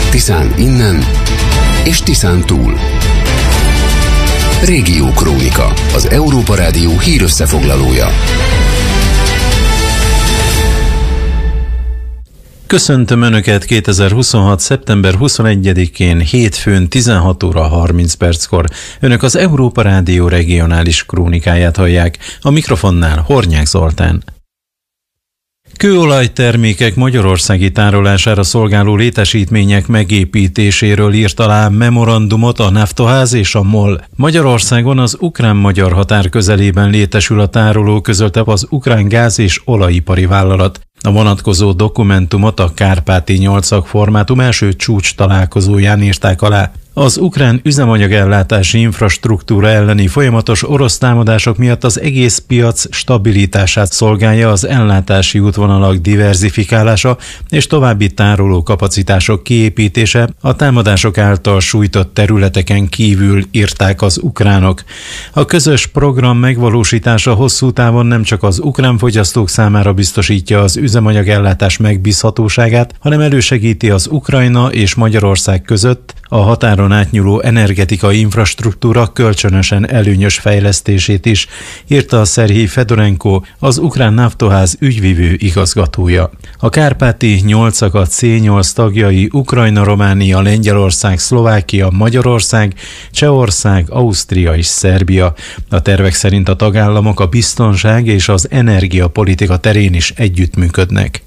Tiszán innen és Tiszán túl. Régiókrónika, az Európa Rádió hírösszefoglalója. Köszöntöm Önöket 2026. szeptember 21-én hétfőn 16 óra 30 perckor. Önök az Európa Rádió regionális krónikáját hallják. A mikrofonnál Hornyák Zoltán. Kőolajtermékek magyarországi tárolására szolgáló létesítmények megépítéséről írt alá memorandumot a Naftoház és a MOL. Magyarországon az ukrán-magyar határ közelében létesül a tároló, közölte az ukrán gáz- és olajipari vállalat. A vonatkozó dokumentumot a Kárpáti 8-szak formátum első csúcs találkozóján írták alá. Az ukrán üzemanyagellátási infrastruktúra elleni folyamatos orosz támadások miatt az egész piac stabilitását szolgálja az ellátási útvonalak diverzifikálása és további tároló kapacitások kiépítése a támadások által sújtott területeken kívül, írták az ukránok. A közös program megvalósítása hosszú távon nem csak az ukrán fogyasztók számára biztosítja az üzemanyagellátás megbízhatóságát, hanem elősegíti az Ukrajna és Magyarország között a határon átnyúló energetikai infrastruktúra kölcsönösen előnyös fejlesztését is, írta a Szerhij Fedorenko, az ukrán Naftoház ügyvivő igazgatója. A Kárpáti 8-szak C8 tagjai Ukrajna, Románia, Lengyelország, Szlovákia, Magyarország, Csehország, Ausztria és Szerbia. A tervek szerint a tagállamok a biztonság és az energiapolitika terén is együttműködnek.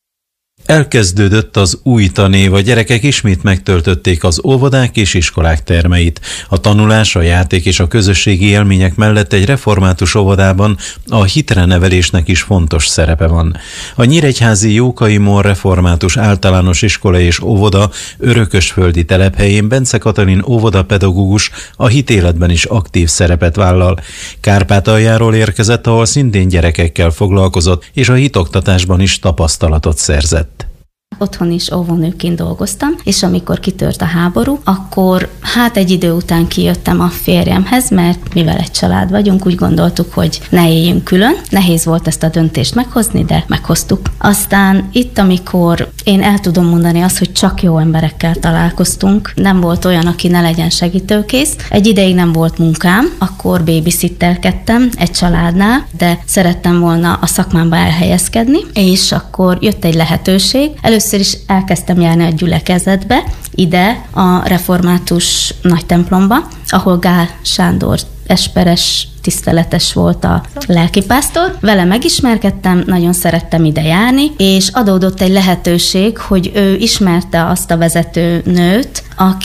Elkezdődött az új tanév, a gyerekek ismét megtöltötték az óvodák és iskolák termeit. A tanulás, a játék és a közösségi élmények mellett egy református óvodában a hitre nevelésnek is fontos szerepe van. A nyíregyházi Jókai Mór református általános iskola és óvoda örökösföldi telephelyén Bence Katalin óvodapedagógus a hitéletben is aktív szerepet vállal. Kárpátaljáról érkezett, ahol szintén gyerekekkel foglalkozott, és a hitoktatásban is tapasztalatot szerzett. Otthon is óvónőként dolgoztam, és amikor kitört a háború, akkor egy idő után kijöttem a férjemhez, mert mivel egy család vagyunk, úgy gondoltuk, hogy ne éljünk külön. Nehéz volt ezt a döntést meghozni, de meghoztuk. Aztán itt, amikor én el tudom mondani azt, hogy csak jó emberekkel találkoztunk, nem volt olyan, aki ne legyen segítőkész. Egy ideig nem volt munkám, akkor babysitterkedtem egy családnál, de szerettem volna a szakmámba elhelyezkedni, és akkor jött egy lehetőség. Először is elkezdtem járni a gyülekezetbe, ide a református nagy templomba, ahol Gál Sándor esperes, tiszteletes volt a lelkipásztor. Vele megismerkedtem, nagyon szerettem ide járni, és adódott egy lehetőség, hogy ő ismerte azt a vezető nőt,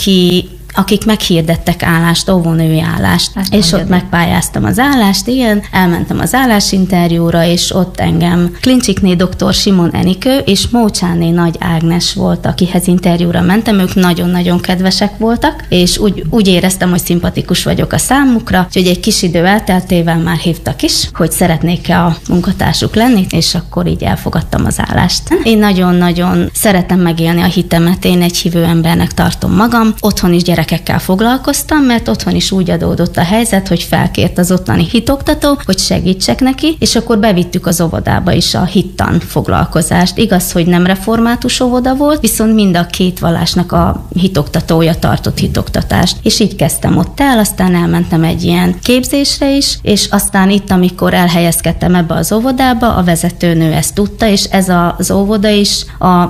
akik meghirdettek állást, óvónői állást, és ott megpályáztam az állást, igen, elmentem az állásinterjúra, és ott engem Klincsikné dr. Simon Enikő és Mócsáné Nagy Ágnes volt, akihez interjúra mentem, ők nagyon-nagyon kedvesek voltak, és úgy éreztem, hogy szimpatikus vagyok a számukra, úgyhogy egy kis idő elteltével már hívtak is, hogy szeretnék-e a munkatársuk lenni, és akkor így elfogadtam az állást. Én nagyon-nagyon szeretem megélni a hitemet, én egy hívő embernek tartom magam, otthon is gyerekekkel foglalkoztam, mert otthon is úgy adódott a helyzet, hogy felkért az ottani hitoktató, hogy segítsek neki, és akkor bevittük az óvodába is a hittan foglalkozást. Igaz, hogy nem református óvoda volt, viszont mind a két vallásnak a hitoktatója tartott hitoktatást. És így kezdtem ott el, aztán elmentem egy ilyen képzésre is, és aztán itt, amikor elhelyezkedtem ebbe az óvodába, a vezetőnő ezt tudta, és ez az óvoda is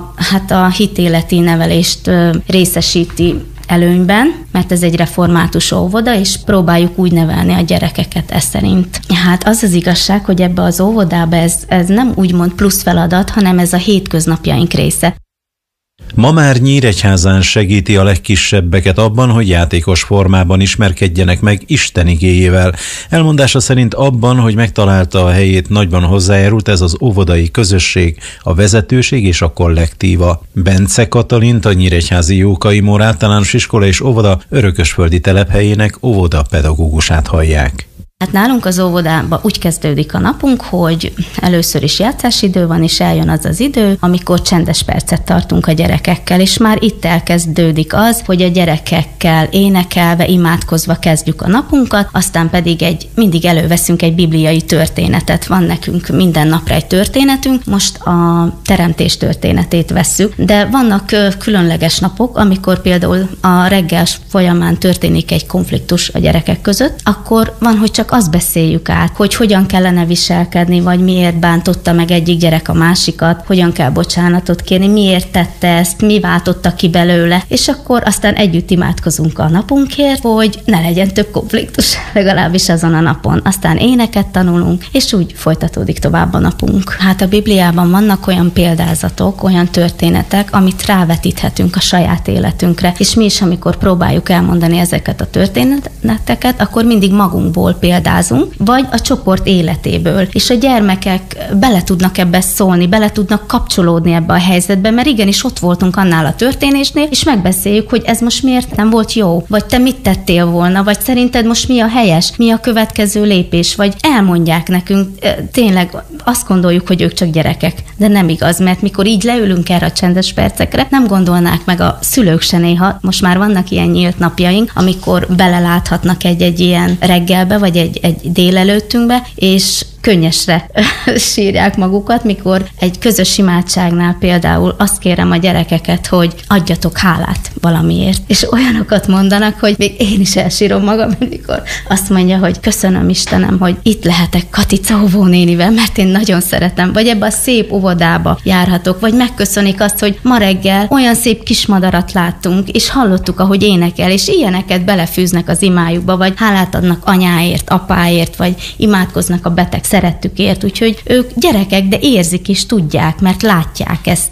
a hitéleti nevelést részesíti előnyben, mert ez egy református óvoda, és próbáljuk úgy nevelni a gyerekeket ez szerint. Az az igazság, hogy ebbe az óvodába ez nem úgymond plusz feladat, hanem ez a hétköznapjaink része. Ma már Nyíregyházán segíti a legkisebbeket abban, hogy játékos formában ismerkedjenek meg Isten igéjével. Elmondása szerint abban, hogy megtalálta a helyét, nagyban hozzájárult ez az óvodai közösség, a vezetőség és a kollektíva. Bence Katalint, a nyíregyházi Jókai Mór általános iskola és óvoda örökösföldi telephelyének óvodapedagógusát hallják. Hát nálunk az óvodában úgy kezdődik a napunk, hogy először is játszásidő van, és eljön az az idő, amikor csendes percet tartunk a gyerekekkel, és már itt elkezdődik az, hogy a gyerekekkel énekelve, imádkozva kezdjük a napunkat, aztán pedig mindig előveszünk egy bibliai történetet. Van nekünk minden napra egy történetünk, most a teremtés történetét vesszük, de vannak különleges napok, amikor például a reggel folyamán történik egy konfliktus a gyerekek között, akkor van, hogy csak azt beszéljük át, hogy hogyan kellene viselkedni, vagy miért bántotta meg egyik gyerek a másikat, hogyan kell bocsánatot kérni, miért tette ezt, mi váltotta ki belőle, és akkor aztán együtt imádkozunk a napunkért, hogy ne legyen több konfliktus, legalábbis azon a napon. Aztán éneket tanulunk, és úgy folytatódik tovább a napunk. Hát a Bibliában vannak olyan példázatok, olyan történetek, amit rávetíthetünk a saját életünkre, és mi is, amikor próbáljuk elmondani ezeket a történeteket, akkor mindig magunkból példázunk, vagy a csoport életéből. És a gyermekek bele tudnak ebbe szólni, bele tudnak kapcsolódni ebbe a helyzetbe, mert igenis ott voltunk annál a történésnél, és megbeszéljük, hogy ez most miért nem volt jó, vagy te mit tettél volna, vagy szerinted most mi a helyes, mi a következő lépés, vagy elmondják nekünk, tényleg azt gondoljuk, hogy ők csak gyerekek, de nem igaz, mert mikor így leülünk erre a csendes percekre, nem gondolnák meg a szülők se néha, most már vannak ilyen nyílt napjaink, amikor beleláthatnak egy ilyen reggelbe, vagy egy délelőttünkbe, és könnyesre sírják magukat, mikor egy közös imádságnál például azt kérem a gyerekeket, hogy adjatok hálát valamiért. És olyanokat mondanak, hogy még én is elsírom magam, amikor azt mondja, hogy köszönöm Istenem, hogy itt lehetek Katica óvónénivel, mert én nagyon szeretem, vagy ebbe a szép óvodába járhatok, vagy megköszönik azt, hogy ma reggel olyan szép kismadarat láttunk, és hallottuk, ahogy énekel, és ilyeneket belefűznek az imájukba, vagy hálát adnak anyáért, apáért, vagy imádkoznak a beteg szerettükért, úgyhogy ők gyerekek, de érzik és tudják, mert látják ezt.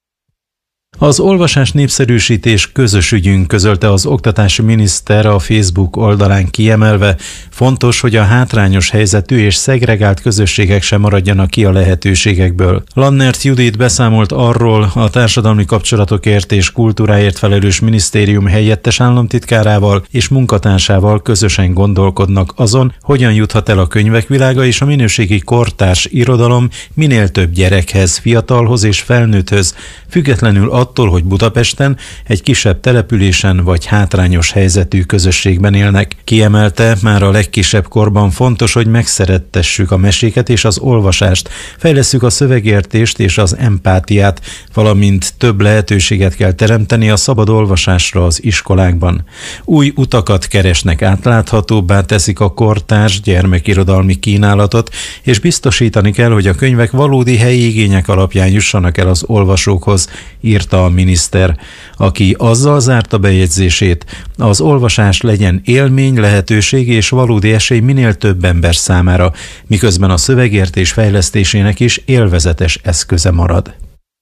Az olvasás népszerűsítés közös ügyünk, közölte az oktatási miniszter a Facebook oldalán kiemelve, fontos, hogy a hátrányos helyzetű és szegregált közösségek sem maradjanak ki a lehetőségekből. Lannert Judit beszámolt arról, a társadalmi kapcsolatokért és kultúráért felelős minisztérium helyettes államtitkárával és munkatársával közösen gondolkodnak azon, hogyan juthat el a könyvek világa és a minőségi kortárs irodalom minél több gyerekhez, fiatalhoz és felnőtthöz, függetlenül attól, hogy Budapesten, egy kisebb településen vagy hátrányos helyzetű közösségben élnek. Kiemelte, már a legkisebb korban fontos, hogy megszerettessük a meséket és az olvasást, fejlesszük a szövegértést és az empátiát, valamint több lehetőséget kell teremteni a szabad olvasásra az iskolákban. Új utakat keresnek, átláthatóbbá teszik a kortárs gyermekirodalmi kínálatot, és biztosítani kell, hogy a könyvek valódi helyi igények alapján jussanak el az olvasókhoz, írta a miniszter, aki azzal zárta bejegyzését, az olvasás legyen élmény, lehetőség és valódi esély minél több ember számára, miközben a szövegértés fejlesztésének is élvezetes eszköze marad.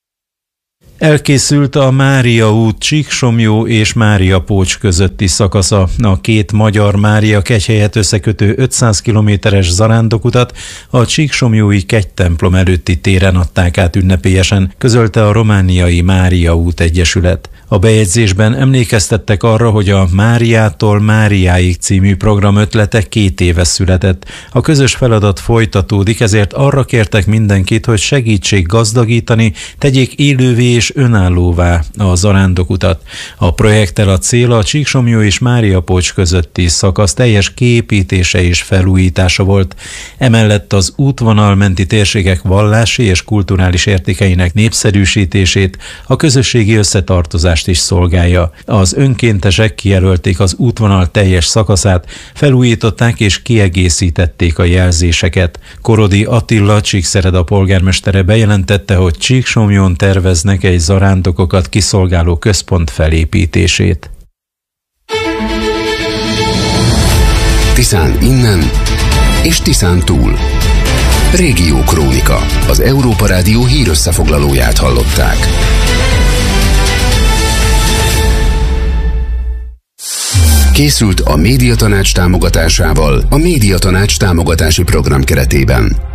Elkészült a Mária út Csíksomlyó és Máriapócs közötti szakasza. A két magyar Mária-kegyhelyet összekötő 500 kilométeres zarándokutat a csíksomlyói kegytemplom előtti téren adták át ünnepélyesen, közölte a romániai Mária út egyesület. A bejegyzésben emlékeztettek arra, hogy a Máriától Máriáig című program ötlete 2 éve született. A közös feladat folytatódik, ezért arra kértek mindenkit, hogy segítsék gazdagítani, tegyék élővé és önállóvá a zarándokutat. A projekttel a cél a Csíksomlyó és Máriapócs közötti szakasz teljes kiépítése és felújítása volt. Emellett az útvonal menti térségek vallási és kulturális értékeinek népszerűsítését, a közösségi összetartozást is szolgálja. Az önkéntesek kijelölték az útvonal teljes szakaszát, felújították és kiegészítették a jelzéseket. Korodi Attila, Csíkszereda polgármestere bejelentette, hogy Csíksomlyón terveznek egy zarándokokat kiszolgáló központ felépítését. Tiszán innen és Tiszán túl. Régió Krónika. Az Európa Rádió hírösszefoglalóját hallották. Készült a Médiatanács támogatásával a Médiatanács támogatási program keretében.